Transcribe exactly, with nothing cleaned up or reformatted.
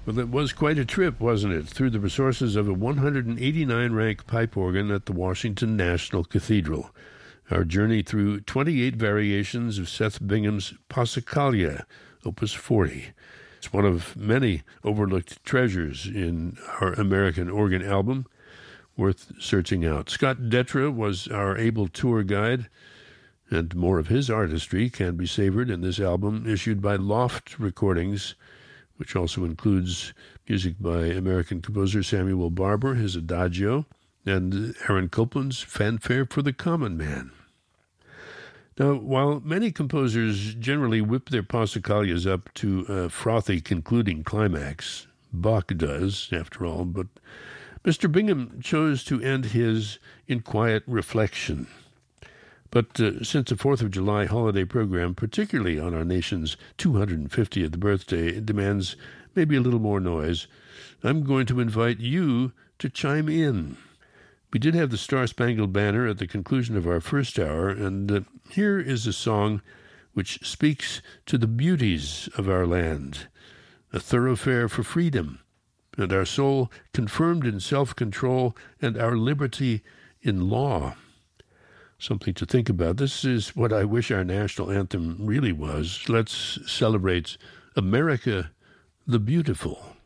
Well, it was quite a trip, wasn't it? Through the resources of a one hundred eighty-nine rank pipe organ at the Washington National Cathedral. Our journey through twenty-eight variations of Seth Bingham's Passacaglia, Opus forty. It's one of many overlooked treasures in our American organ album, worth searching out. Scott Detra was our able tour guide, and more of his artistry can be savored in this album issued by Loft Recordings, which also includes music by American composer Samuel Barber, his Adagio, and Aaron Copland's Fanfare for the Common Man. Now, while many composers generally whip their passacaglias up to a frothy concluding climax, Bach does, after all, but Mister Bingham chose to end his in quiet reflection. But uh, since the fourth of July holiday program, particularly on our nation's two hundred fiftieth birthday, demands maybe a little more noise, I'm going to invite you to chime in. We did have the Star-Spangled Banner at the conclusion of our first hour, and uh, here is a song which speaks to the beauties of our land, a thoroughfare for freedom, and our soul confirmed in self-control, and our liberty in law. Something to think about. This is what I wish our national anthem really was. Let's celebrate America the Beautiful.